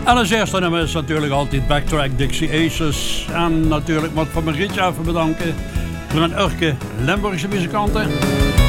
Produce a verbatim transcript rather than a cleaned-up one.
En als eerste nummer is natuurlijk altijd Backtrack Dixie Aces. En natuurlijk moet ik van Marietje even bedanken voor een urke Limburgse muzikanten.